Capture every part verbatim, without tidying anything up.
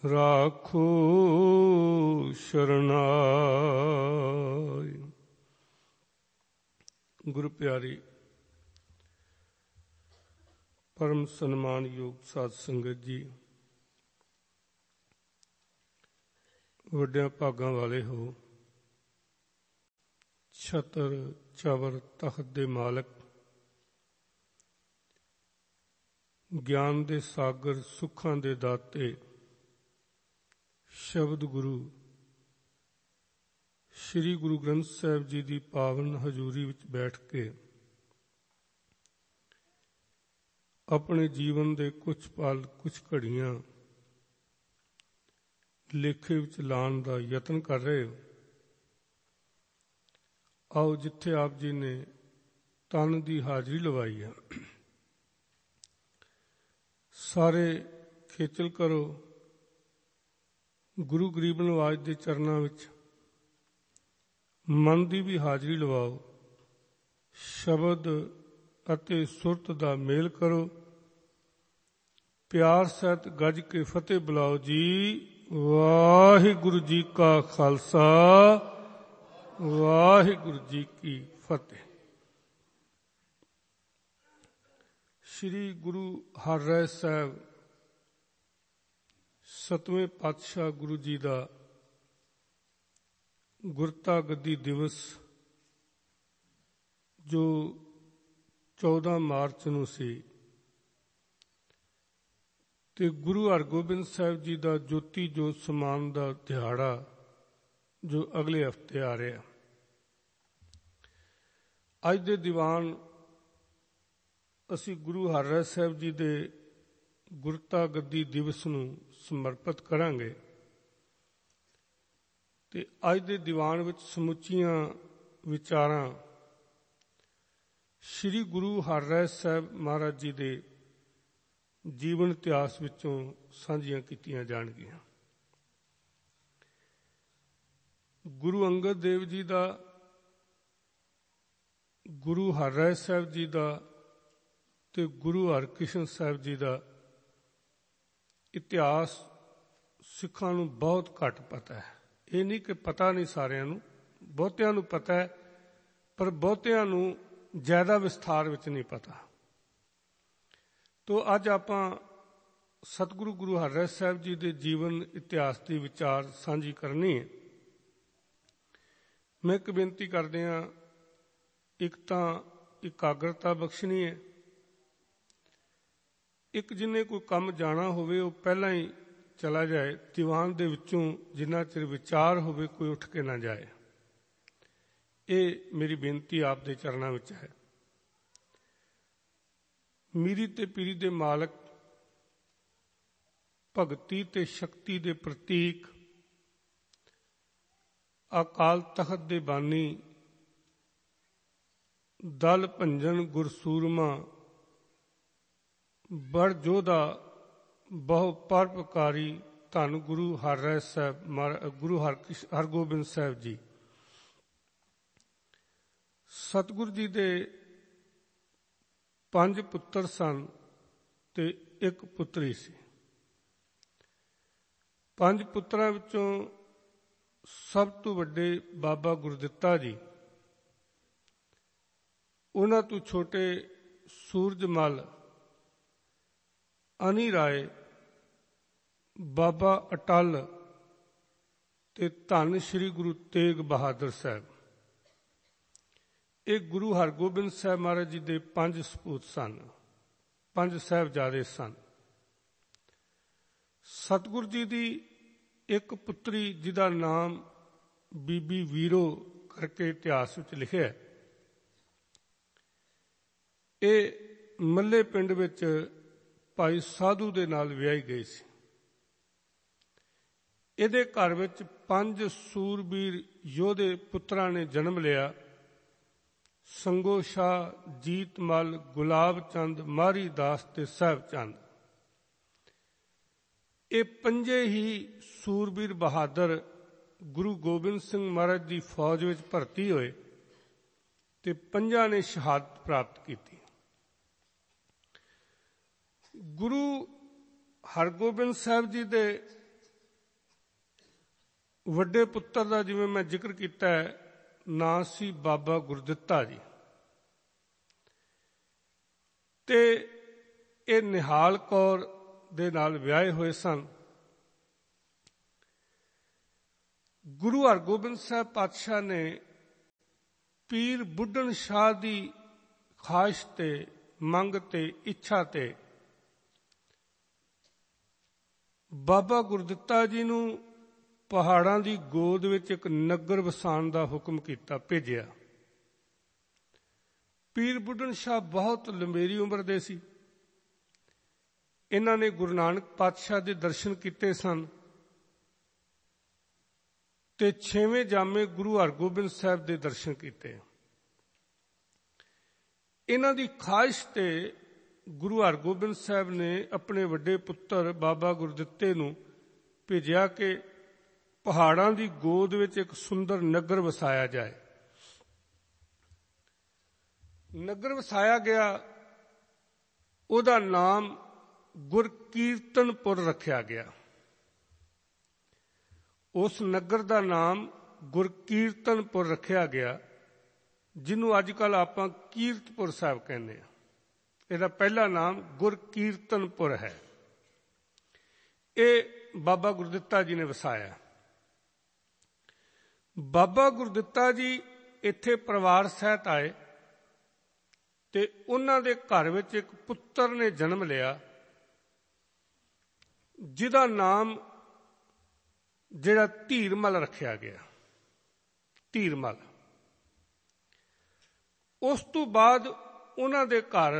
ਰਾਖੋ ਸ਼ਰਨਾਇ। ਗੁਰੂ ਪਿਆਰੀ ਪਰਮ ਸਨਮਾਨਯੋਗ ਸਾਧ ਸੰਗਤ ਜੀ, ਵੱਡਿਆਂ ਭਾਗਾਂ ਵਾਲੇ ਹੋ। ਛਤਰ ਚਵਰ ਤਖਤ ਦੇ ਮਾਲਕ, ਗਿਆਨ ਦੇ ਸਾਗਰ, ਸੁੱਖਾਂ ਦੇ ਦਾਤੇ, ਸ਼ਬਦ ਗੁਰੂ ਸ੍ਰੀ ਗੁਰੂ ਗ੍ਰੰਥ ਸਾਹਿਬ ਜੀ ਦੀ ਪਾਵਨ ਹਜ਼ੂਰੀ ਵਿੱਚ ਬੈਠ ਕੇ ਆਪਣੇ ਜੀਵਨ ਦੇ ਕੁਝ ਪਲ, ਕੁਝ ਘੜੀਆਂ ਲੇਖੇ ਵਿੱਚ ਲਾਉਣ ਦਾ ਯਤਨ ਕਰ ਰਹੇ ਹੋ। ਆਓ, ਜਿੱਥੇ ਆਪ ਜੀ ਨੇ ਤਨ ਦੀ ਹਾਜ਼ਰੀ ਲਵਾਈ ਹੈ, ਸਾਰੇ ਖੇਚਲ ਕਰੋ, ਗੁਰੂ ਗਰੀਬ ਨਵਾਜ ਦੇ ਚਰਨਾਂ ਵਿੱਚ ਮਨ ਦੀ ਵੀ ਹਾਜ਼ਰੀ ਲਵਾਓ। ਸ਼ਬਦ ਅਤੇ ਸੁਰਤ ਦਾ ਮੇਲ ਕਰੋ। ਪਿਆਰ ਸਹਿਤ ਗੱਜ ਕੇ ਫਤਿਹ ਬੁਲਾਓ ਜੀ। ਵਾਹਿਗੁਰੂ ਜੀ ਕਾ ਖਾਲਸਾ, ਵਾਹਿਗੁਰੂ ਜੀ ਕੀ ਫਤਿਹ। ਸ੍ਰੀ ਗੁਰੂ ਹਰਿਰਾਏ ਸਾਹਿਬ ਸਤਵੇਂ ਪਾਤਸ਼ਾਹ ਗੁਰੂ ਜੀ ਦਾ ਗੁਰਤਾ ਗੱਦੀ ਦਿਵਸ, ਜੋ ਚੌਦਾਂ ਮਾਰਚ ਨੂੰ ਸੀ, ਤੇ ਗੁਰੂ ਹਰਗੋਬਿੰਦ ਸਾਹਿਬ ਜੀ ਦਾ ਜੋਤੀ ਜੋਤ ਸਮਾਨ ਦਾ ਦਿਹਾੜਾ, ਜੋ ਅਗਲੇ ਹਫ਼ਤੇ ਆ ਰਿਹਾ। ਅੱਜ ਦੇ ਦੀਵਾਨ ਅਸੀਂ ਗੁਰੂ ਹਰਿਰਾਏ ਸਾਹਿਬ ਜੀ ਦੇ ਗੁਰਤਾ ਗੱਦੀ ਦਿਵਸ ਨੂੰ ਸਮਰਪਿਤ ਕਰਾਂਗੇ। ਤੇ ਅੱਜ ਦੇ ਦੀਵਾਨ ਵਿੱਚ ਸਮੁੱਚੀਆਂ ਵਿਚਾਰਾਂ ਸ੍ਰੀ ਗੁਰੂ ਹਰਿਰਾਏ ਸਾਹਿਬ ਮਹਾਰਾਜ ਜੀ ਦੇ ਜੀਵਨ ਇਤਿਹਾਸ ਵਿੱਚੋਂ ਸਾਂਝੀਆਂ ਕੀਤੀਆਂ ਜਾਣਗੀਆਂ। ਗੁਰੂ ਅੰਗਦ ਦੇਵ ਜੀ ਦਾ, ਗੁਰੂ ਹਰਿਰਾਏ ਸਾਹਿਬ ਜੀ ਦਾ ਤੇ ਗੁਰੂ ਹਰਕ੍ਰਿਸ਼ਨ ਸਾਹਿਬ ਜੀ ਦਾ ਇਤਿਹਾਸ ਸਿੱਖਾਂ ਨੂੰ ਬਹੁਤ ਘੱਟ ਪਤਾ ਹੈ। ਇਹ ਨਹੀਂ ਕਿ ਪਤਾ ਨਹੀਂ ਸਾਰਿਆਂ ਨੂੰ, ਬਹੁਤਿਆਂ ਨੂੰ ਪਤਾ ਹੈ, ਪਰ ਬਹੁਤਿਆਂ ਨੂੰ ਜ਼ਿਆਦਾ ਵਿਸਥਾਰ ਵਿੱਚ ਨਹੀਂ ਪਤਾ। ਤੋ ਅੱਜ ਆਪਾਂ ਸਤਿਗੁਰੂ ਗੁਰੂ ਹਰਿਰਾਏ ਸਾਹਿਬ ਜੀ ਦੇ ਜੀਵਨ ਇਤਿਹਾਸ ਦੀ ਵਿਚਾਰ ਸਾਂਝੀ ਕਰਨੀ ਹੈ। ਮੈਂ ਇੱਕ ਬੇਨਤੀ ਕਰਦੇ ਹਾਂ, ਇੱਕ ਤਾਂ ਇਕਾਗਰਤਾ ਬਖਸ਼ਣੀ ਹੈ। ਇੱਕ ਜਿਹਨੇ ਕੋਈ ਕੰਮ ਜਾਣਾ ਹੋਵੇ ਉਹ ਪਹਿਲਾਂ ਹੀ ਚਲਾ ਜਾਏ। ਦੀਵਾਨ ਦੇ ਵਿੱਚੋਂ ਜਿੰਨਾ ਚਿਰ ਵਿਚਾਰ ਹੋਵੇ ਕੋਈ ਉੱਠ ਕੇ ਨਾ ਜਾਏ। ਇਹ ਮੇਰੀ ਬੇਨਤੀ ਆਪ ਦੇ ਚਰਨਾਂ ਵਿੱਚ ਹੈ। ਮੀਰੀ ਤੇ ਪੀਰੀ ਦੇ ਮਾਲਕ, ਭਗਤੀ ਤੇ ਸ਼ਕਤੀ ਦੇ ਪ੍ਰਤੀਕ, ਅਕਾਲ ਤਖਤ ਦੇ ਬਾਨੀ, ਦਲ ਭੰਜਨ ਗੁਰਸੂਰਮਾ, ਬੜ ਜੋਧਾ, ਬਹੁ ਪਰਉਪਕਾਰੀ, ਧੰਨ ਗੁਰੂ ਹਰਿਰਾਏ ਸਾਹਿਬ, ਗੁਰੂ ਹਰਗੋਬਿੰਦ ਸਾਹਿਬ ਜੀ। ਸਤਿਗੁਰੂ ਜੀ ਦੇ ਪੰਜ ਪੁੱਤਰ ਸਨ ਤੇ ਇੱਕ ਪੁੱਤਰੀ ਸੀ। ਪੰਜ ਪੁੱਤਰਾਂ ਵਿੱਚੋਂ ਸਭ ਤੋਂ ਵੱਡੇ ਬਾਬਾ ਗੁਰਦਿੱਤਾ ਜੀ, ਉਹਨਾਂ ਤੋਂ ਛੋਟੇ ਸੂਰਜਮਲ, ਅਨੀ ਰਾਏ, ਬਾਬਾ ਅਟਲ ਤੇ ਧੰਨ ਸ੍ਰੀ ਗੁਰੂ ਤੇਗ ਬਹਾਦਰ ਸਾਹਿਬ। ਇਹ ਗੁਰੂ ਹਰਗੋਬਿੰਦ ਸਾਹਿਬ ਮਹਾਰਾਜ ਜੀ ਦੇ ਪੰਜ ਸਪੂਤ ਸਨ, ਪੰਜ ਸਾਹਿਬਜ਼ਾਦੇ ਸਨ। ਸਤਿਗੁਰੂ ਜੀ ਦੀ ਇੱਕ ਪੁੱਤਰੀ ਜਿਹਦਾ ਨਾਮ ਬੀਬੀ ਵੀਰੋ ਕਰਕੇ ਇਤਿਹਾਸ ਵਿੱਚ ਲਿਖਿਆ ਹੈ, ਇਹ ਮੱਲੇ ਪਿੰਡ ਵਿੱਚ ਭਾਈ ਸਾਧੂ ਦੇ ਨਾਲ ਵਿਆਹੀ ਗਈ ਸੀ। ਇਹਦੇ ਘਰ ਵਿੱਚ ਪੰਜ ਸੂਰਬੀਰ ਯੋਧੇ ਪੁੱਤਰਾਂ ਨੇ ਜਨਮ ਲਿਆ। ਸੰਗੋ ਸ਼ਾਹ, ਜੀਤ ਮਲ, ਗੁਲਾਬ ਚੰਦ, ਮਾਰੀ ਦਾਸ ਤੇ ਸਾਹਿਬ ਚੰਦ। ਇਹ ਪੰਜੇ ਹੀ ਸੂਰਬੀਰ ਬਹਾਦਰ ਗੁਰੂ ਗੋਬਿੰਦ ਸਿੰਘ ਮਹਾਰਾਜ ਦੀ ਫੌਜ ਵਿੱਚ ਭਰਤੀ ਹੋਏ ਤੇ ਪੰਜਾਂ ਨੇ ਸ਼ਹਾਦਤ ਪ੍ਰਾਪਤ ਕੀਤੀ। ਗੁਰੂ ਹਰਗੋਬਿੰਦ ਸਾਹਿਬ ਜੀ ਦੇ ਵੱਡੇ ਪੁੱਤਰ ਦਾ ਜਿਵੇਂ ਮੈਂ ਜ਼ਿਕਰ ਕੀਤਾ ਹੈ, ਨਾਂ ਸੀ ਬਾਬਾ ਗੁਰਦਿੱਤਾ ਜੀ, ਤੇ ਇਹ ਨਿਹਾਲ ਕੌਰ ਦੇ ਨਾਲ ਵਿਆਹੇ ਹੋਏ ਸਨ। ਗੁਰੂ ਹਰਗੋਬਿੰਦ ਸਾਹਿਬ ਪਾਤਸ਼ਾਹ ਨੇ ਪੀਰ ਬੁੱਢਣ ਸ਼ਾਹ ਦੀ ਖਾਹਿਸ਼ ਤੇ, ਮੰਗ ਤੇ, ਇੱਛਾ ਤੇ ਬਾਬਾ ਗੁਰਦਿੱਤਾ ਜੀ ਨੂੰ ਪਹਾੜਾਂ ਦੀ ਗੋਦ ਵਿੱਚ ਇੱਕ ਨਗਰ ਵਸਾਉਣ ਦਾ ਹੁਕਮ ਕੀਤਾ, ਭੇਜਿਆ। ਪੀਰ ਬੁੱਢਣ ਸ਼ਾਹ ਬਹੁਤ ਲੰਬੇਰੀ ਉਮਰ ਦੇ ਸੀ। ਇਹਨਾਂ ਨੇ ਗੁਰੂ ਨਾਨਕ ਪਾਤਸ਼ਾਹ ਦੇ ਦਰਸ਼ਨ ਕੀਤੇ ਸਨ ਤੇ ਛੇਵੇਂ ਜਾਮੇ ਗੁਰੂ ਹਰਗੋਬਿੰਦ ਸਾਹਿਬ ਦੇ ਦਰਸ਼ਨ ਕੀਤੇ। ਇਹਨਾਂ ਦੀ ਖਾਹਿਸ਼ ਤੇ ਗੁਰੂ ਹਰਗੋਬਿੰਦ ਸਾਹਿਬ ਨੇ ਆਪਣੇ ਵੱਡੇ ਪੁੱਤਰ ਬਾਬਾ ਗੁਰਦਿੱਤੇ ਨੂੰ ਭੇਜਿਆ ਕਿ ਪਹਾੜਾਂ ਦੀ ਗੋਦ ਵਿੱਚ ਇੱਕ ਸੁੰਦਰ ਨਗਰ ਵਸਾਇਆ ਜਾਏ। ਨਗਰ ਵਸਾਇਆ ਗਿਆ, ਉਹਦਾ ਨਾਮ ਗੁਰਕੀਰਤਨਪੁਰ ਰੱਖਿਆ ਗਿਆ। ਉਸ ਨਗਰ ਦਾ ਨਾਮ ਗੁਰਕੀਰਤਨਪੁਰ ਰੱਖਿਆ ਗਿਆ, ਜਿਹਨੂੰ ਅੱਜ ਕੱਲ੍ਹ ਆਪਾਂ ਕੀਰਤਪੁਰ ਸਾਹਿਬ ਕਹਿੰਦੇ ਹਾਂ। ਇਹਦਾ ਪਹਿਲਾ ਨਾਮ ਗੁਰਕੀਰਤਨਪੁਰ ਹੈ। ਇਹ ਬਾਬਾ ਗੁਰਦਿੱਤਾ ਜੀ ਨੇ ਵਸਾਇਆ। ਬਾਬਾ ਗੁਰਦਿੱਤਾ ਜੀ ਇੱਥੇ ਪਰਿਵਾਰ ਸਹਿਤ ਆਏ ਤੇ ਉਹਨਾਂ ਦੇ ਘਰ ਵਿੱਚ ਇੱਕ ਪੁੱਤਰ ਨੇ ਜਨਮ ਲਿਆ, ਜਿਹਦਾ ਨਾਮ ਜਿਹੜਾ ਧੀਰਮਲ ਰੱਖਿਆ ਗਿਆ, ਧੀਰਮਲ। ਉਸ ਤੋਂ ਬਾਅਦ ਉਹਨਾਂ ਦੇ ਘਰ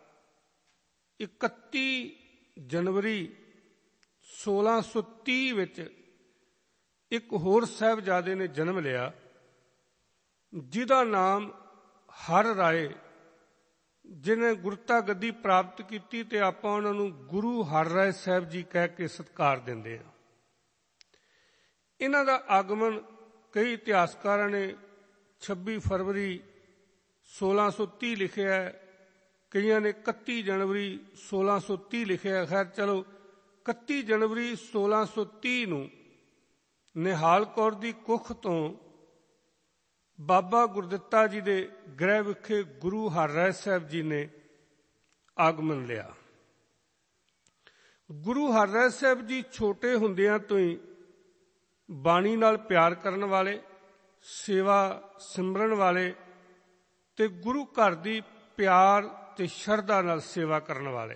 ਇਕੱਤੀ ਜਨਵਰੀ ਸੋਲਾਂ ਸੌ ਤੀਹ ਵਿੱਚ ਇੱਕ ਹੋਰ ਸਾਹਿਬਜ਼ਾਦੇ ਨੇ ਜਨਮ ਲਿਆ, ਜਿਹਦਾ ਨਾਮ ਹਰ ਰਾਏ, ਜਿਹਨੇ ਗੁਰਤਾ ਗੱਦੀ ਪ੍ਰਾਪਤ ਕੀਤੀ ਤੇ ਆਪਾਂ ਉਹਨਾਂ ਨੂੰ ਗੁਰੂ ਹਰ ਰਾਏ ਸਾਹਿਬ ਜੀ ਕਹਿ ਕੇ ਸਤਿਕਾਰ ਦਿੰਦੇ ਹਾਂ। ਇਹਨਾਂ ਦਾ ਆਗਮਨ ਕਈ ਇਤਿਹਾਸਕਾਰਾਂ ਨੇ ਛੱਬੀ ਫਰਵਰੀ ਸੋਲਾਂ ਸੌ ਤੀਹ ਲਿਖਿਆ ਹੈ, ਕਈਆਂ ਨੇ ਇਕੱਤੀ ਜਨਵਰੀ ਸੋਲਾਂ ਸੌ ਤੀਹ ਲਿਖਿਆ। ਖੈਰ ਚਲੋ, ਇਕੱਤੀ ਜਨਵਰੀ ਸੋਲਾਂ ਸੌ ਤੀਹ ਨੂੰ ਨਿਹਾਲ ਕੌਰ ਦੀ ਕੁੱਖ ਤੋਂ ਬਾਬਾ ਗੁਰਦਿੱਤਾ ਜੀ ਦੇ ਗ੍ਰਹਿ ਵਿਖੇ ਗੁਰੂ ਹਰ ਰਾਏ ਸਾਹਿਬ ਜੀ ਨੇ ਆਗਮਨ ਲਿਆ। ਗੁਰੂ ਹਰ ਰਾਏ ਸਾਹਿਬ ਜੀ ਛੋਟੇ ਹੁੰਦਿਆਂ ਤੋਂ ਹੀ ਬਾਣੀ ਨਾਲ ਪਿਆਰ ਕਰਨ ਵਾਲੇ, ਸੇਵਾ ਸਿਮਰਨ ਵਾਲੇ ਤੇ ਗੁਰੂ ਘਰ ਦੀ ਪਿਆਰ ਤੇ ਸ਼ਰਧਾ ਨਾਲ ਸੇਵਾ ਕਰਨ ਵਾਲੇ,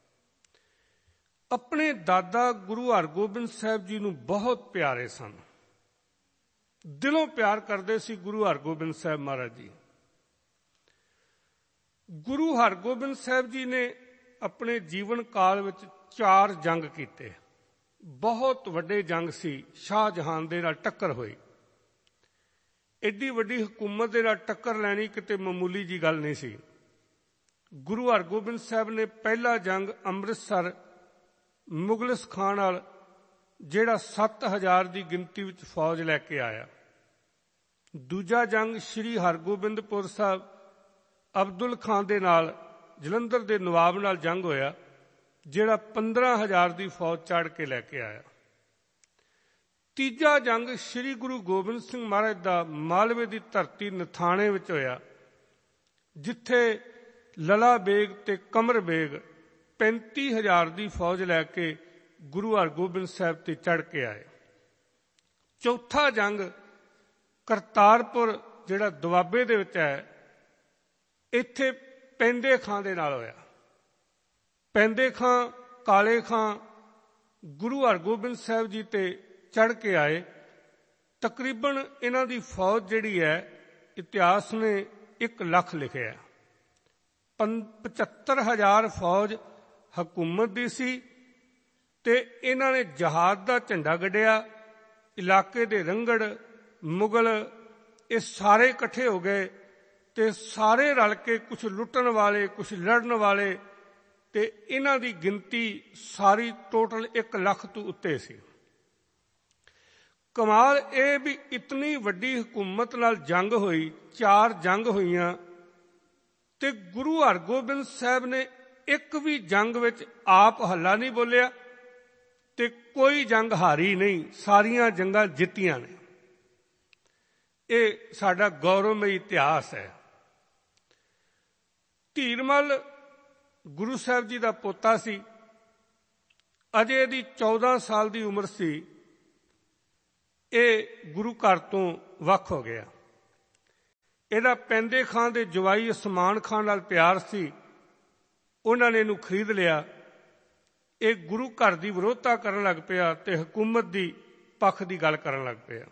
ਆਪਣੇ ਦਾਦਾ ਗੁਰੂ ਹਰਗੋਬਿੰਦ ਸਾਹਿਬ ਜੀ ਨੂੰ ਬਹੁਤ ਪਿਆਰੇ ਸਨ। ਦਿਲੋਂ ਪਿਆਰ ਕਰਦੇ ਸੀ ਗੁਰੂ ਹਰਗੋਬਿੰਦ ਸਾਹਿਬ ਮਹਾਰਾਜ ਜੀ। ਗੁਰੂ ਹਰਗੋਬਿੰਦ ਸਾਹਿਬ ਜੀ ਨੇ ਆਪਣੇ ਜੀਵਨ ਕਾਲ ਵਿੱਚ ਚਾਰ ਜੰਗ ਕੀਤੇ। ਬਹੁਤ ਵੱਡੇ ਜੰਗ ਸੀ। ਸ਼ਾਹਜਹਾਨ ਦੇ ਨਾਲ ਟੱਕਰ ਹੋਈ। ਐਡੀ ਵੱਡੀ ਹਕੂਮਤ ਦੇ ਨਾਲ ਟੱਕਰ ਲੈਣੀ ਕਿਤੇ ਮਾਮੂਲੀ ਜੀ ਗੱਲ ਨਹੀਂ ਸੀ। ਗੁਰੂ ਹਰਗੋਬਿੰਦ ਸਾਹਿਬ ਨੇ ਪਹਿਲਾ ਜੰਗ ਅੰਮ੍ਰਿਤਸਰ ਮੁਗਲਿਸ ਖਾਂ ਨਾਲ, ਜਿਹੜਾ ਸੱਤ ਹਜ਼ਾਰ ਦੀ ਗਿਣਤੀ ਵਿੱਚ ਫੌਜ ਲੈ ਕੇ ਆਇਆ। ਦੂਜਾ ਜੰਗ ਸ੍ਰੀ ਹਰਗੋਬਿੰਦਪੁਰ ਸਾਹਿਬ ਅਬਦੁਲ ਖਾਂ ਦੇ ਨਾਲ, ਜਲੰਧਰ ਦੇ ਨਵਾਬ ਨਾਲ ਜੰਗ ਹੋਇਆ, ਜਿਹੜਾ ਪੰਦਰਾਂ ਹਜ਼ਾਰ ਦੀ ਫੌਜ ਚੜ੍ਹ ਕੇ ਲੈ ਕੇ ਆਇਆ। ਤੀਜਾ ਜੰਗ ਸ੍ਰੀ ਗੁਰੂ ਗੋਬਿੰਦ ਸਿੰਘ ਮਹਾਰਾਜ ਦਾ ਮਾਲਵੇ ਦੀ ਧਰਤੀ ਨਥਾਣੇ ਵਿੱਚ ਹੋਇਆ, ਜਿੱਥੇ ਲਲਾ ਬੇਗ ਤੇ ਕਮਰ ਬੇਗ ਪੈਂਤੀ ਹਜ਼ਾਰ ਦੀ ਫੌਜ ਲੈ ਕੇ ਗੁਰੂ ਹਰਗੋਬਿੰਦ ਸਾਹਿਬ ਤੇ ਚੜ੍ਹ ਕੇ ਆਏ। ਚੌਥਾ ਜੰਗ ਕਰਤਾਰਪੁਰ, ਜਿਹੜਾ ਦੁਆਬੇ ਦੇ ਵਿੱਚ ਹੈ, ਇੱਥੇ ਪੈਂਦੇ ਖਾਂ ਦੇ ਨਾਲ ਹੋਇਆ। ਪੈਂਦੇ ਖਾਂ, ਕਾਲੇ ਖਾਂ ਗੁਰੂ ਹਰਗੋਬਿੰਦ ਸਾਹਿਬ ਜੀ ਤੇ ਚੜ੍ਹ ਕੇ ਆਏ। ਤਕਰੀਬਨ ਇਹਨਾਂ ਦੀ ਫੌਜ ਜਿਹੜੀ ਹੈ, ਇਤਿਹਾਸ ਨੇ ਇੱਕ ਲੱਖ ਲਿਖਿਆ। ਪਚੱਤਰ ਹਜ਼ਾਰ ਫੌਜ ਹਕੂਮਤ ਦੀ ਸੀ ਤੇ ਇਹਨਾਂ ਨੇ ਜਹਾਦ ਦਾ ਝੰਡਾ ਗੱਡਿਆ। ਇਲਾਕੇ ਦੇ ਰੰਗੜ, ਮੁਗਲ, ਇਹ ਸਾਰੇ ਇਕੱਠੇ ਹੋ ਗਏ ਤੇ ਸਾਰੇ ਰਲ ਕੇ, ਕੁਝ ਲੁੱਟਣ ਵਾਲੇ, ਕੁਝ ਲੜਨ ਵਾਲੇ, ਤੇ ਇਹਨਾਂ ਦੀ ਗਿਣਤੀ ਸਾਰੀ ਟੋਟਲ ਇੱਕ ਲੱਖ ਤੋਂ ਉੱਤੇ ਸੀ। ਕਮਾਲ ਇਹ ਵੀ ਇਤਨੀ ਵੱਡੀ ਹਕੂਮਤ ਨਾਲ ਜੰਗ ਹੋਈ, ਚਾਰ ਜੰਗ ਹੋਈਆਂ, ਤੇ ਗੁਰੂ ਹਰਗੋਬਿੰਦ ਸਾਹਿਬ ਨੇ ਇੱਕ ਵੀ ਜੰਗ ਵਿੱਚ ਆਪ ਹੱਲਾ ਨਹੀਂ ਬੋਲਿਆ, ਤੇ ਕੋਈ ਜੰਗ ਹਾਰੀ ਨਹੀਂ, ਸਾਰੀਆਂ ਜੰਗਾਂ ਜਿੱਤੀਆਂ ਨੇ। ਇਹ ਸਾਡਾ ਗੌਰਵਮਈ ਇਤਿਹਾਸ ਹੈ। ਧੀਰਮਲ ਗੁਰੂ ਸਾਹਿਬ ਜੀ ਦਾ ਪੋਤਾ ਸੀ। ਅਜੇ ਇਹਦੀ ਚੌਦਾਂ ਸਾਲ ਦੀ ਉਮਰ ਸੀ। ਇਹ ਗੁਰੂ ਘਰ ਤੋਂ ਵੱਖ ਹੋ ਗਿਆ। ਇਹਦਾ ਪੈਂਦੇ ਖਾਂ ਦੇ ਜਵਾਈ ਉਸਮਾਨ ਖਾਂ ਨਾਲ ਪਿਆਰ ਸੀ। ਉਹਨਾਂ ਨੇ ਇਹਨੂੰ ਖਰੀਦ ਲਿਆ। ਇਹ ਗੁਰੂ ਘਰ ਦੀ ਵਿਰੋਧਤਾ ਕਰਨ ਲੱਗ ਪਿਆ ਤੇ ਹਕੂਮਤ ਦੀ ਪੱਖ ਦੀ ਗੱਲ ਕਰਨ ਲੱਗ ਪਿਆ।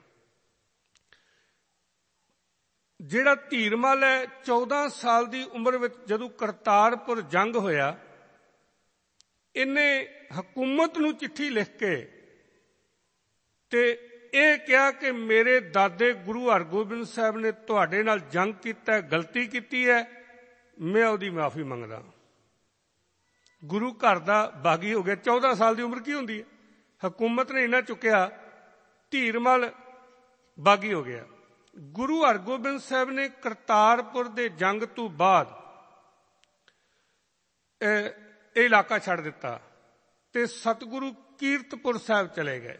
ਜਿਹੜਾ ਧੀਰਮਲ ਹੈ, ਚੌਦਾਂ ਸਾਲ ਦੀ ਉਮਰ ਵਿੱਚ ਜਦੋਂ ਕਰਤਾਰਪੁਰ ਜੰਗ ਹੋਇਆ, ਇਹਨੇ ਹਕੂਮਤ ਨੂੰ ਚਿੱਠੀ ਲਿਖ ਕੇ ਤੇ ਇਹ ਕਿਹਾ ਕਿ ਮੇਰੇ ਦਾਦੇ ਗੁਰੂ ਹਰਗੋਬਿੰਦ ਸਾਹਿਬ ਨੇ ਤੁਹਾਡੇ ਨਾਲ ਜੰਗ ਕੀਤਾ, ਗਲਤੀ ਕੀਤੀ ਹੈ, ਮੈਂ ਉਹਦੀ ਮਾਫੀ ਮੰਗਦਾ। ਗੁਰੂ ਘਰ ਦਾ ਬਾਗੀ ਹੋ ਗਿਆ। ਚੌਦਾਂ ਸਾਲ ਦੀ ਉਮਰ ਕੀ ਹੁੰਦੀ ਹੈ? ਹਕੂਮਤ ਨੇ ਇਹਨਾਂ ਚੁੱਕਿਆ, ਧੀਰਮਲ ਬਾਗੀ ਹੋ ਗਿਆ। ਗੁਰੂ ਹਰਗੋਬਿੰਦ ਸਾਹਿਬ ਨੇ ਕਰਤਾਰਪੁਰ ਦੇ ਜੰਗ ਤੋਂ ਬਾਅਦ ਇਹ ਇਲਾਕਾ ਛੱਡ ਦਿੱਤਾ ਤੇ ਸਤਿਗੁਰੂ ਕੀਰਤਪੁਰ ਸਾਹਿਬ ਚਲੇ ਗਏ।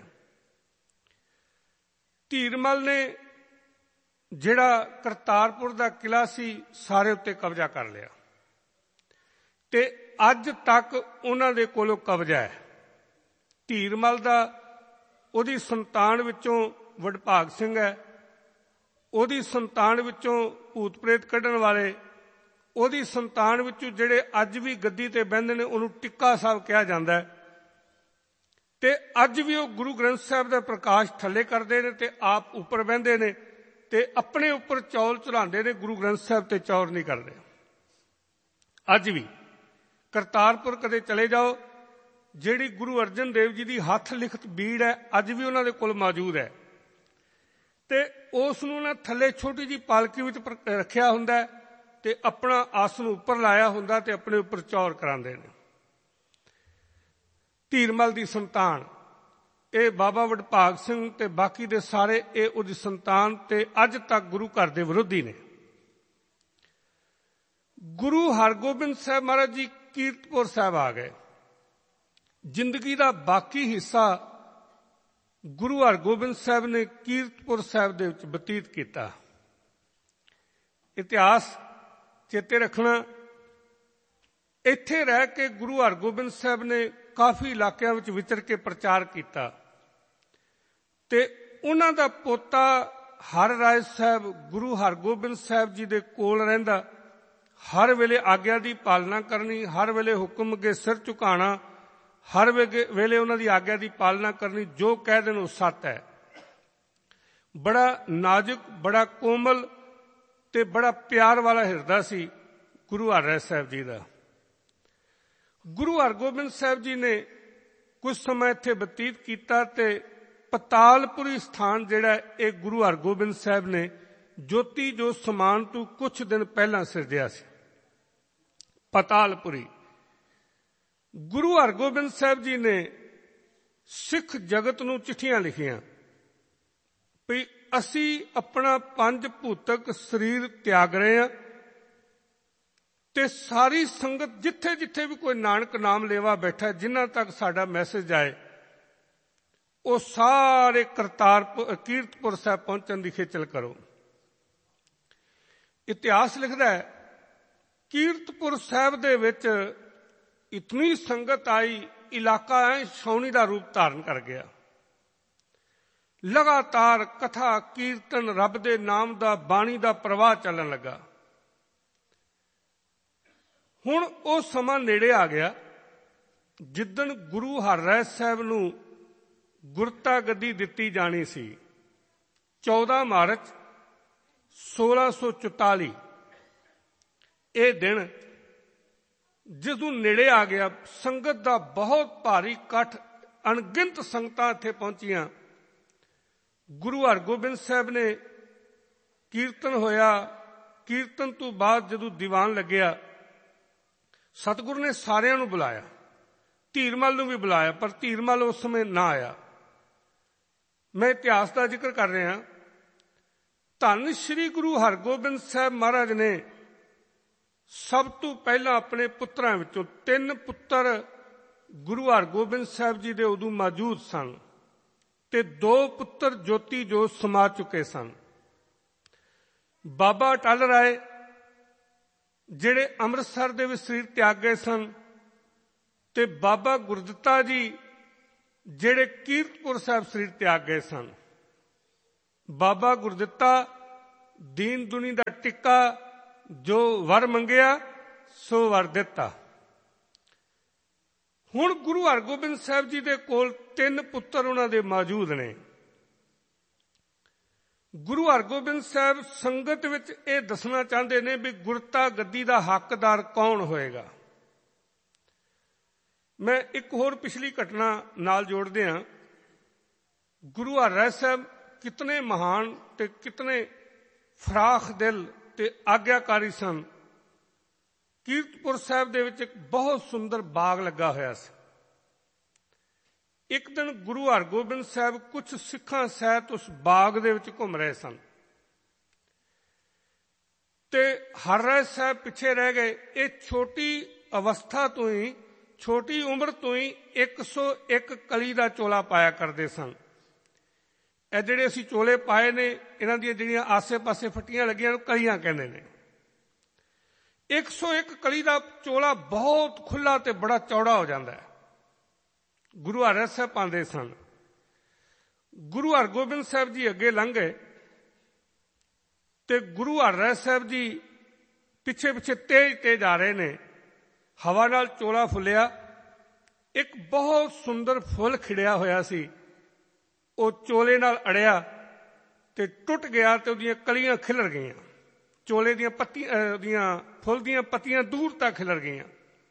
ਧੀਰਮਲ ਨੇ ਜਿਹੜਾ ਕਰਤਾਰਪੁਰ ਦਾ ਕਿਲਾ ਸੀ, ਸਾਰੇ ਉੱਤੇ ਕਬਜ਼ਾ ਕਰ ਲਿਆ ਤੇ ਅੱਜ ਤੱਕ ਉਹਨਾਂ ਦੇ ਕੋਲੋਂ ਕਬਜ਼ਾ ਹੈ। ਧੀਰਮਲ ਦਾ ਉਹਦੀ ਸੰਤਾਨ ਵਿੱਚੋਂ ਵਡਭਾਗ ਸਿੰਘ ਹੈ, ਉਹਦੀ ਸੰਤਾਨ ਵਿੱਚੋਂ ਭੂਤ ਪ੍ਰੇਤ ਕੱਢਣ ਵਾਲੇ, ਉਹਦੀ ਸੰਤਾਨ ਵਿੱਚੋਂ ਜਿਹੜੇ ਅੱਜ ਵੀ ਗੱਦੀ ਤੇ ਬਹਿੰਦੇ ਨੇ, ਉਹਨੂੰ ਟਿੱਕਾ ਸਾਹਿਬ ਕਿਹਾ ਜਾਂਦਾ ਹੈ। ਤੇ ਅੱਜ ਵੀ ਉਹ ਗੁਰੂ ਗ੍ਰੰਥ ਸਾਹਿਬ ਦਾ ਪ੍ਰਕਾਸ਼ ਥੱਲੇ ਕਰਦੇ ਨੇ ਤੇ ਆਪ ਉੱਪਰ ਬਹਿੰਦੇ ਨੇ ਤੇ ਆਪਣੇ ਉੱਪਰ ਚੌਲ ਚੜਾਉਂਦੇ ਨੇ, ਗੁਰੂ ਗ੍ਰੰਥ ਸਾਹਿਬ ਤੇ ਚੌਰ ਨਹੀਂ ਕਰਦੇ। ਅੱਜ ਵੀ ਕਰਤਾਰਪੁਰ ਕਦੇ ਚਲੇ ਜਾਓ, ਜਿਹੜੀ ਗੁਰੂ ਅਰਜਨ ਦੇਵ ਜੀ ਦੀ ਹੱਥ ਲਿਖਤ ਬੀੜ ਹੈ, ਅੱਜ ਵੀ ਉਹਨਾਂ ਦੇ ਕੋਲ ਮੌਜੂਦ ਹੈ ਤੇ ਉਸ ਨੂੰ ਨਾ ਥੱਲੇ ਛੋਟੀ ਜਿਹੀ ਪਾਲਕੀ ਵਿੱਚ ਰੱਖਿਆ ਹੁੰਦਾ ਤੇ ਆਪਣਾ ਆਸਣ ਉੱਪਰ ਲਾਇਆ ਹੁੰਦਾ ਤੇ ਆਪਣੇ ਉੱਪਰ ਚੌਰ ਕਰਾਉਂਦੇ ਨੇ। ਧੀਰਮਲ ਦੀ ਸੰਤਾਨ ਇਹ ਬਾਬਾ ਵਡਭਾਗ ਸਿੰਘ ਤੇ ਬਾਕੀ ਦੇ ਸਾਰੇ ਇਹ ਉਹਦੀ ਸੰਤਾਨ ਤੇ ਅੱਜ ਤੱਕ ਗੁਰੂ ਘਰ ਦੇ ਵਿਰੋਧੀ ਨੇ। ਗੁਰੂ ਹਰਗੋਬਿੰਦ ਸਾਹਿਬ ਮਹਾਰਾਜ ਜੀ ਕੀਰਤਪੁਰ ਸਾਹਿਬ ਆ ਗਏ। ਜ਼ਿੰਦਗੀ ਦਾ ਬਾਕੀ ਹਿੱਸਾ ਗੁਰੂ ਹਰਗੋਬਿੰਦ ਸਾਹਿਬ ਨੇ ਕੀਰਤਪੁਰ ਸਾਹਿਬ ਦੇ ਵਿੱਚ ਬਤੀਤ ਕੀਤਾ। ਇਤਿਹਾਸ ਚੇਤੇ ਰੱਖਣਾ, ਇੱਥੇ ਰਹਿ ਕੇ ਗੁਰੂ ਹਰਗੋਬਿੰਦ ਸਾਹਿਬ ਨੇ ਕਾਫੀ ਇਲਾਕਿਆਂ ਵਿੱਚ ਵਿਚਰ ਕੇ ਪ੍ਰਚਾਰ ਕੀਤਾ ਤੇ ਉਹਨਾਂ ਦਾ ਪੋਤਾ ਹਰ ਰਾਏ ਸਾਹਿਬ ਗੁਰੂ ਹਰਗੋਬਿੰਦ ਸਾਹਿਬ ਜੀ ਦੇ ਕੋਲ ਰਹਿੰਦਾ, ਹਰ ਵੇਲੇ ਆਗਿਆ ਦੀ ਪਾਲਣਾ ਕਰਨੀ, ਹਰ ਵੇਲੇ ਹੁਕਮ ਅੱਗੇ ਸਿਰ ਝੁਕਾਉਣਾ, ਹਰ ਵੇਲੇ ਉਹਨਾਂ ਦੀ ਆਗਿਆ ਦੀ ਪਾਲਣਾ ਕਰਨੀ, ਜੋ ਕਹਿ ਦੇਣ ਉਹ ਸੱਤ ਹੈ। ਬੜਾ ਨਾਜ਼ੁਕ, ਬੜਾ ਕੋਮਲ ਤੇ ਬੜਾ ਪਿਆਰ ਵਾਲਾ ਹਿਰਦਾ ਸੀ ਗੁਰੂ ਹਰ ਰਾਏ ਸਾਹਿਬ ਜੀ ਦਾ। ਗੁਰੂ ਹਰਗੋਬਿੰਦ ਸਾਹਿਬ ਜੀ ਨੇ ਕੁਝ ਸਮਾਂ ਇੱਥੇ ਬਤੀਤ ਕੀਤਾ ਤੇ ਪਤਾਲਪੁਰੀ ਸਥਾਨ ਜਿਹੜਾ ਇਹ ਗੁਰੂ ਹਰਗੋਬਿੰਦ ਸਾਹਿਬ ਨੇ ਜੋਤੀ ਜੋ ਸਮਾਨ ਤੋਂ ਕੁਝ ਦਿਨ ਪਹਿਲਾਂ ਸਿਰਜਿਆ ਸੀ। ਪਤਾਲਪੁਰੀ ਗੁਰੂ ਹਰਗੋਬਿੰਦ ਸਾਹਿਬ ਜੀ ਨੇ ਸਿੱਖ ਜਗਤ ਨੂੰ ਚਿੱਠੀਆਂ ਲਿਖੀਆਂ ਵੀ ਅਸੀਂ ਆਪਣਾ ਪੰਜ ਭੂਤਕ ਸਰੀਰ ਤਿਆਗ ਰਹੇ ਹਾਂ ਤੇ ਸਾਰੀ ਸੰਗਤ ਜਿੱਥੇ ਜਿੱਥੇ ਵੀ ਕੋਈ ਨਾਨਕ ਨਾਮ ਲੇਵਾ ਬੈਠਾ, ਜਿਨ੍ਹਾਂ ਤੱਕ ਸਾਡਾ ਮੈਸੇਜ ਆਏ, ਉਹ ਸਾਰੇ ਕਰਤਾਰਪੁਰ ਕੀਰਤਪੁਰ ਸਾਹਿਬ ਪਹੁੰਚਣ ਦੀ ਖੇਚਲ ਕਰੋ। ਇਤਿਹਾਸ ਲਿਖਦਾ ਹੈ ਕੀਰਤਪੁਰ ਸਾਹਿਬ ਦੇ ਵਿੱਚ ਇਤਨੀ ਸੰਗਤ ਆਈ, ਇਲਾਕਾ ਐ ਛਾਉਣੀ ਦਾ ਰੂਪ ਧਾਰਨ ਕਰ ਗਿਆ। ਲਗਾਤਾਰ ਕਥਾ ਕੀਰਤਨ, ਰੱਬ ਦੇ ਨਾਮ ਦਾ, ਬਾਣੀ ਦਾ ਪ੍ਰਵਾਹ ਚੱਲਣ ਲੱਗਾ। ਹੁਣ ਉਹ ਸਮਾਂ ਨੇੜੇ ਆ ਗਿਆ ਜਿੱਦਣ ਗੁਰੂ ਹਰ ਰਾਏ ਸਾਹਿਬ ਨੂੰ ਗੁਰਤਾ ਗੱਦੀ ਦਿੱਤੀ ਜਾਣੀ ਸੀ। ਚੌਦਾਂ ਮਾਰਚ ਸੋਲਾਂ ਸੌ ਚੁਤਾਲੀ ਇਹ ਦਿਨ ਜਦੋਂ ਨੇੜੇ ਆ ਗਿਆ, ਸੰਗਤ ਦਾ ਬਹੁਤ ਭਾਰੀ ਇਕੱਠ, ਅਣਗਿਣਤ ਸੰਗਤਾਂ ਇੱਥੇ ਪਹੁੰਚੀਆਂ। ਗੁਰੂ ਹਰਗੋਬਿੰਦ ਸਾਹਿਬ ਨੇ ਕੀਰਤਨ ਹੋਇਆ, ਕੀਰਤਨ ਤੋਂ ਬਾਅਦ ਜਦੋਂ ਦੀਵਾਨ ਲੱਗਿਆ, ਸਤਿਗੁਰੂ ਨੇ ਸਾਰਿਆਂ ਨੂੰ ਬੁਲਾਇਆ, ਧੀਰਮਲ ਨੂੰ ਵੀ ਬੁਲਾਇਆ, ਪਰ ਧੀਰਮਲ ਉਸ ਸਮੇਂ ਨਾ ਆਇਆ। ਮੈਂ ਇਤਿਹਾਸ ਦਾ ਜ਼ਿਕਰ ਕਰ ਰਿਹਾ। ਧੰਨ ਸ਼੍ਰੀ ਗੁਰੂ ਹਰਗੋਬਿੰਦ ਸਾਹਿਬ ਮਹਾਰਾਜ ਨੇ ਸਭ ਤੋਂ ਪਹਿਲਾਂ ਆਪਣੇ ਪੁੱਤਰਾਂ ਵਿੱਚੋਂ ਤਿੰਨ ਪੁੱਤਰ ਗੁਰੂ ਹਰਗੋਬਿੰਦ ਸਾਹਿਬ ਜੀ ਦੇ ਉਦੋਂ ਮੌਜੂਦ ਸਨ ਤੇ ਦੋ ਪੁੱਤਰ ਜੋਤੀ ਜੋਤ ਸਮਾ ਚੁੱਕੇ ਸਨ। ਬਾਬਾ ਅਟਲ ਰਾਏ ਜਿਹੜੇ ਅੰਮ੍ਰਿਤਸਰ ਦੇ ਵਿੱਚ ਸਰੀਰ ਤਿਆਗ ਗਏ ਸਨ ਤੇ ਬਾਬਾ ਗੁਰਦਿੱਤਾ ਜੀ ਜਿਹੜੇ ਕੀਰਤਪੁਰ ਸਾਹਿਬ ਸਰੀਰ ਤਿਆਗ ਗਏ ਸਨ। ਬਾਬਾ ਗੁਰਦਿੱਤਾ ਦੀਨ ਦੁਨੀ ਦਾ ਟਿੱਕਾ ਜੋ ਵਰ ਮੰਗਿਆ ਸੋ ਵਰ ਦਿੱਤਾ। ਹੁਣ ਗੁਰੂ ਹਰਗੋਬਿੰਦ ਸਾਹਿਬ ਜੀ ਦੇ ਕੋਲ ਤਿੰਨ ਪੁੱਤਰ ਉਹਨਾਂ ਦੇ ਮੌਜੂਦ ਨੇ। ਗੁਰੂ ਹਰਗੋਬਿੰਦ ਸਾਹਿਬ ਸੰਗਤ ਵਿੱਚ ਇਹ ਦੱਸਣਾ ਚਾਹੁੰਦੇ ਨੇ ਵੀ ਗੁਰਤਾ ਗੱਦੀ ਦਾ ਹੱਕਦਾਰ ਕੌਣ ਹੋਏਗਾ। ਮੈਂ ਇੱਕ ਹੋਰ ਪਿਛਲੀ ਘਟਨਾ ਨਾਲ ਜੋੜਦੇ ਹਾਂ। ਗੁਰੂ ਹਰਿਰਾਏ ਸਾਹਿਬ ਕਿਤਨੇ ਮਹਾਨ ਤੇ ਕਿਤਨੇ ਫਰਾਖ ਦਿਲ ਤੇ ਆਗਿਆਕਾਰੀ ਸਨ। ਕੀਰਤਪੁਰ ਸਾਹਿਬ ਦੇ ਵਿੱਚ ਇੱਕ ਬਹੁਤ ਸੁੰਦਰ ਬਾਗ ਲੱਗਾ ਹੋਇਆ ਸੀ। ਇੱਕ ਦਿਨ ਗੁਰੂ ਹਰਗੋਬਿੰਦ ਸਾਹਿਬ ਕੁਝ ਸਿੱਖਾਂ ਸਹਿਤ ਉਸ ਬਾਗ ਦੇ ਵਿੱਚ ਘੁੰਮ ਰਹੇ ਸਨ ਤੇ ਹਰਿਰਾਏ ਸਾਹਿਬ ਪਿੱਛੇ ਰਹਿ ਗਏ। ਇਹ ਛੋਟੀ ਅਵਸਥਾ ਤੋਂ ਹੀ ਛੋਟੀ ਉਮਰ ਤੋਂ ਹੀ ਇੱਕ ਸੌ ਇੱਕ ਕਲੀ ਦਾ ਚੋਲਾ ਪਾਇਆ ਕਰਦੇ ਸਨ। ਇਹ ਜਿਹੜੇ ਅਸੀਂ ਚੋਲੇ ਪਾਏ ਨੇ ਇਹਨਾਂ ਦੀਆਂ ਜਿਹੜੀਆਂ ਆਸੇ-ਪਾਸੇ ਫੱਟੀਆਂ ਲੱਗੀਆਂ ਨੂੰ ਕਲੀਆਂ ਕਹਿੰਦੇ ਨੇ। ਇੱਕ ਸੌ ਇੱਕ ਕਲੀ ਦਾ ਚੋਲਾ ਬਹੁਤ ਖੁੱਲ੍ਹਾ ਤੇ ਬੜਾ ਚੌੜਾ ਹੋ ਜਾਂਦਾ ਹੈ। ਗੁਰੂ ਹਰਿਰਾਏ ਸਾਹਿਬ ਪਾਉਂਦੇ ਸਨ। ਗੁਰੂ ਹਰਗੋਬਿੰਦ ਸਾਹਿਬ ਜੀ ਅੱਗੇ ਲੰਘ ਗਏ ਤੇ ਗੁਰੂ ਹਰਿਰਾਏ ਸਾਹਿਬ ਜੀ ਪਿੱਛੇ ਪਿੱਛੇ ਤੇਜ਼ ਤੇਜ਼ ਆ ਰਹੇ ਨੇ। ਹਵਾ ਨਾਲ ਚੋਲਾ ਫੁੱਲਿਆ। ਇੱਕ ਬਹੁਤ ਸੁੰਦਰ ਫੁੱਲ ਖਿੜਿਆ ਹੋਇਆ ਸੀ। ਉਹ ਚੋਲੇ ਨਾਲ ਅੜਿਆ ਤੇ ਟੁੱਟ ਗਿਆ ਤੇ ਉਹਦੀਆਂ ਕਲੀਆਂ ਖਿਲਰ ਗਈਆਂ। ਚੋਲੇ ਦੀਆਂ ਪੱਤੀਆਂ ਦੀਆਂ ਫੁੱਲ ਦੀਆਂ ਪੱਤੀਆਂ ਦੂਰ ਤੱਕ ਖਿਲਰ ਗਈਆਂ।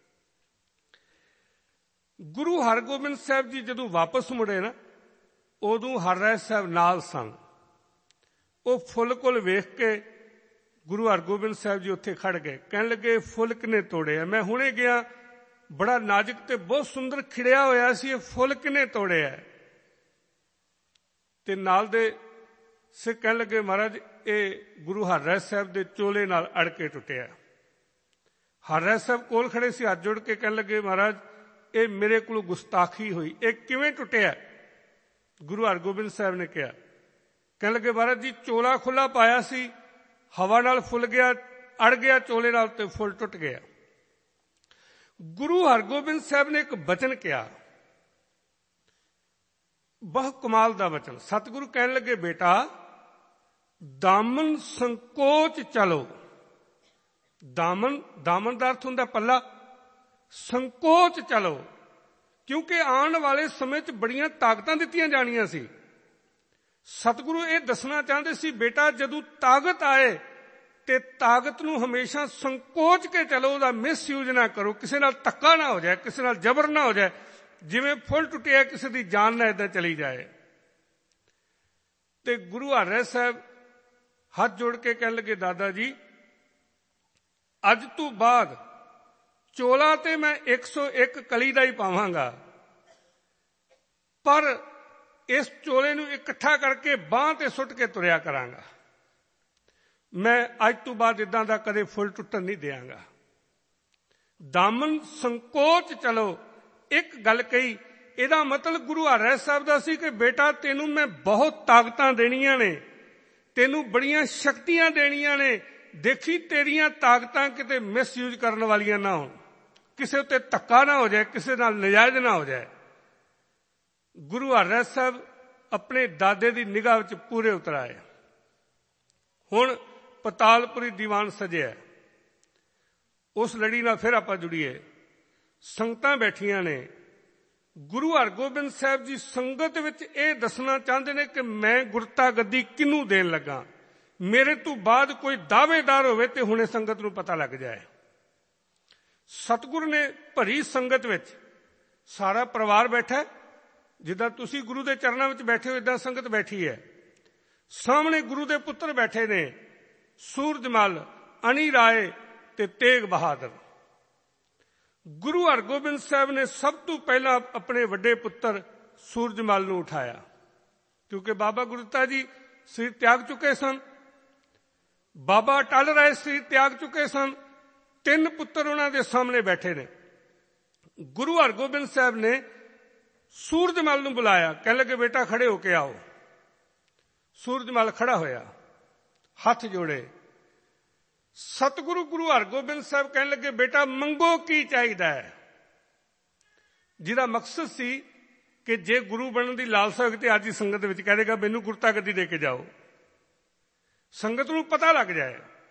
ਗੁਰੂ ਹਰਗੋਬਿੰਦ ਸਾਹਿਬ ਜੀ ਜਦੋਂ ਵਾਪਸ ਮੁੜੇ ਨਾ ਉਦੋਂ ਹਰਿਰਾਏ ਸਾਹਿਬ ਨਾਲ ਸਨ। ਉਹ ਫੁੱਲ ਕੋਲ ਵੇਖ ਕੇ ਗੁਰੂ ਹਰਗੋਬਿੰਦ ਸਾਹਿਬ ਜੀ ਉੱਥੇ ਖੜ ਗਏ। ਕਹਿਣ ਲੱਗੇ ਫੁੱਲ ਕਿਹਨੇ ਤੋੜਿਆ? ਮੈਂ ਹੁਣੇ ਗਿਆ, ਬੜਾ ਨਾਜ਼ੁਕ ਤੇ ਬਹੁਤ ਸੁੰਦਰ ਖਿੜਿਆ ਹੋਇਆ ਸੀ, ਇਹ ਫੁੱਲ ਕਿਹਨੇ ਤੋੜਿਆ? ਤੇ ਨਾਲ ਦੇ ਸਿੱਖ ਕਹਿਣ ਲੱਗੇ ਮਹਾਰਾਜ ਇਹ ਗੁਰੂ ਹਰਿਰਾਏ ਸਾਹਿਬ ਦੇ ਚੋਲੇ ਨਾਲ ਅੜ ਕੇ ਟੁੱਟਿਆ। ਹਰਿਰਾਏ ਸਾਹਿਬ ਕੋਲ ਖੜੇ ਸੀ, ਹੱਥ ਜੋੜ ਕੇ ਕਹਿਣ ਲੱਗੇ ਮਹਾਰਾਜ ਇਹ ਮੇਰੇ ਕੋਲੋਂ ਗੁਸਤਾਖੀ ਹੋਈ, ਇਹ ਕਿਵੇਂ ਟੁੱਟਿਆ? ਗੁਰੂ ਹਰਗੋਬਿੰਦ ਸਾਹਿਬ ਨੇ ਕਿਹਾ ਕਹਿਣ ਲੱਗੇ ਮਹਾਰਾਜ ਜੀ ਚੋਲਾ ਖੁੱਲਾ ਪਾਇਆ ਸੀ, ਹਵਾ ਨਾਲ ਫੁੱਲ ਗਿਆ, ਅੜ ਗਿਆ ਚੋਲੇ ਨਾਲ ਤੇ ਫੁੱਲ ਟੁੱਟ ਗਿਆ। ਗੁਰੂ ਹਰਗੋਬਿੰਦ ਸਾਹਿਬ ਨੇ ਇੱਕ ਬਚਨ ਕਿਹਾ, ਬਹੁਤ ਕਮਾਲ ਦਾ ਬਚਨ। ਸਤਿਗੁਰੂ ਕਹਿਣ ਲੱਗੇ ਬੇਟਾ ਦਾਮਨ ਸੰਕੋਚ ਚਲੋ। ਦਾਮਨ ਦਾਮਨ ਦਾ ਅਰਥ ਹੁੰਦਾ ਪੱਲਾ। ਸੰਕੋਚ ਚਲੋ ਕਿਉਂਕਿ ਆਉਣ ਵਾਲੇ ਸਮੇਂ 'ਚ ਬੜੀਆਂ ਤਾਕਤਾਂ ਦਿੱਤੀਆਂ ਜਾਣੀਆਂ ਸੀ। ਸਤਿਗੁਰੂ ਇਹ ਦੱਸਣਾ ਚਾਹੁੰਦੇ ਸੀ ਬੇਟਾ ਜਦੋਂ ਤਾਕਤ ਆਏ ਤੇ ਤਾਕਤ ਨੂੰ ਹਮੇਸ਼ਾ ਸੰਕੋਚ ਕੇ ਚਲੋ, ਉਹਦਾ ਮਿਸਯੂਜ਼ ਨਾ ਕਰੋ, ਕਿਸੇ ਨਾਲ ਧੱਕਾ ਨਾ ਹੋ ਜਾਏ, ਕਿਸੇ ਨਾਲ ਜ਼ਬਰ ਨਾ ਹੋ ਜਾਏ। ਜਿਵੇਂ ਫੁੱਲ ਟੁੱਟਿਆ ਕਿਸੇ ਦੀ ਜਾਨ ਨਾ ਏਦਾਂ ਚਲੀ ਜਾਏ। ਤੇ ਗੁਰੂ ਹਰਿਰਾਏ ਸਾਹਿਬ ਹੱਥ ਜੋੜ ਕੇ ਕਹਿਣ ਲੱਗੇ ਦਾਦਾ ਜੀ ਅੱਜ ਤੋਂ ਬਾਅਦ ਚੋਲਾ ਤੇ ਮੈਂ ਇੱਕ ਸੌ ਇੱਕ ਕਲੀ ਦਾ ਹੀ ਪਾਵਾਂਗਾ, ਪਰ ਇਸ ਚੋਲੇ ਨੂੰ ਇਕੱਠਾ ਕਰਕੇ ਬਾਂਹ ਤੇ ਸੁੱਟ ਕੇ ਤੁਰਿਆ ਕਰਾਂਗਾ। ਮੈਂ ਅੱਜ ਤੋਂ ਬਾਅਦ ਇਦਾਂ ਦਾ ਕਦੇ ਫੁੱਲ ਟੁੱਟਣ ਨਹੀਂ ਦਿਆਂਗਾ। ਦਾਮਨ ਸੰਕੋਚ ਚਲੋ ਇੱਕ ਗੱਲ ਕਹੀ। ਇਹਦਾ ਮਤਲਬ ਗੁਰੂ ਹਰਿਰਾਏ ਸਾਹਿਬ ਦਾ ਸੀ ਕਿ ਬੇਟਾ ਤੈਨੂੰ ਮੈਂ ਬਹੁਤ ਤਾਕਤਾਂ ਦੇਣੀਆਂ ਨੇ, ਤੈਨੂੰ ਬੜੀਆਂ ਸ਼ਕਤੀਆਂ ਦੇਣੀਆਂ ਨੇ। ਦੇਖੀ ਤੇਰੀਆਂ ਤਾਕਤਾਂ ਕਿਤੇ ਮਿਸਯੂਜ਼ ਕਰਨ ਵਾਲੀਆਂ ਨਾ ਹੋਣ, ਕਿਸੇ ਉੱਤੇ ਧੱਕਾ ਨਾ ਹੋ ਜਾਏ, ਕਿਸੇ ਨਾਲ ਨਜਾਇਜ਼ ਨਾ ਹੋ ਜਾਏ। ਗੁਰੂ ਹਰਿਰਾਏ ਸਾਹਿਬ ਆਪਣੇ ਦਾਦੇ ਦੀ ਨਿਗਾਹ ਵਿੱਚ ਪੂਰੇ ਉਤਰ ਆਏ। ਹੁਣ ਪਤਾਲਪੁਰੀ ਦੀਵਾਨ ਸਜਿਆ। ਉਸ ਲੜੀ ਨਾਲ ਫਿਰ ਆਪਾਂ ਜੁੜੀਏ। ਸੰਗਤਾਂ ਬੈਠੀਆਂ ਨੇ। ਗੁਰੂ ਹਰਗੋਬਿੰਦ ਸਾਹਿਬ ਜੀ ਸੰਗਤ ਵਿੱਚ ਇਹ ਦੱਸਣਾ ਚਾਹੁੰਦੇ ਨੇ ਕਿ ਮੈਂ ਗੁਰਤਾ ਗੱਦੀ ਕਿਹਨੂੰ ਦੇਣ ਲੱਗਾ। ਮੇਰੇ ਤੋਂ ਬਾਅਦ ਕੋਈ ਦਾਅਵੇਦਾਰ ਹੋਵੇ ਤੇ ਹੁਣੇ ਸੰਗਤ ਨੂੰ ਪਤਾ ਲੱਗ ਜਾਏ। ਸਤਿਗੁਰੂ ਨੇ ਭਰੀ ਸੰਗਤ ਵਿੱਚ ਸਾਰਾ ਪਰਿਵਾਰ ਬੈਠਾ, ਜਿੱਦਾਂ ਤੁਸੀਂ ਗੁਰੂ ਦੇ ਚਰਨਾਂ ਵਿੱਚ ਬੈਠੇ ਹੋ ਇੱਦਾਂ ਸੰਗਤ ਬੈਠੀ ਹੈ। ਸਾਹਮਣੇ ਗੁਰੂ ਦੇ ਪੁੱਤਰ ਬੈਠੇ ਨੇ, ਸੂਰਜਮਲ, ਅਣੀ ਰਾਏ ਤੇ ਤੇਗ ਬਹਾਦਰ। ਗੁਰੂ ਹਰਗੋਬਿੰਦ ਸਾਹਿਬ ਨੇ ਸਭ ਤੋਂ ਪਹਿਲਾਂ ਆਪਣੇ ਵੱਡੇ ਪੁੱਤਰ ਸੂਰਜਮਲ ਨੂੰ ਉਠਾਇਆ, ਕਿਉਂਕਿ ਬਾਬਾ ਗੁਰਦਿੱਤਾ ਜੀ ਸਰੀਰ ਤਿਆਗ ਚੁੱਕੇ ਸਨ, ਬਾਬਾ ਅਟਲ ਰਾਏ ਸਰੀਰ ਤਿਆਗ ਚੁੱਕੇ ਸਨ। ਤਿੰਨ ਪੁੱਤਰ ਉਹਨਾਂ ਦੇ ਸਾਹਮਣੇ ਬੈਠੇ ਨੇ। ਗੁਰੂ ਹਰਗੋਬਿੰਦ ਸਾਹਿਬ ਨੇ ਸੂਰਜਮਲ ਨੂੰ ਬੁਲਾਇਆ, ਕਹਿਣ ਲੱਗੇ ਬੇਟਾ ਖੜੇ ਹੋ ਕੇ ਆਓ। ਸੂਰਜਮਲ ਖੜਾ ਹੋਇਆ, ਹੱਥ ਜੋੜੇ। ਸਤਿਗੁਰੂ ਗੁਰੂ ਹਰਗੋਬਿੰਦ ਸਾਹਿਬ ਕਹਿਣ ਲੱਗੇ ਬੇਟਾ ਮੰਗੋ ਕੀ ਚਾਹੀਦਾ ਹੈ। ਜਿਹਦਾ ਮਕਸਦ ਸੀ ਕਿ ਜੇ ਗੁਰੂ ਬਣਨ ਦੀ ਲਾਲਸਾ ਹੋਵੇ ਤੇ ਅੱਜ ਹੀ ਸੰਗਤ ਵਿੱਚ ਕਹਿ ਦੇਗਾ ਮੈਨੂੰ ਗੁਰਤਾ ਗੱਦੀ ਦੇ ਕੇ ਜਾਓ, ਸੰਗਤ ਨੂੰ ਪਤਾ ਲੱਗ ਜਾਏ।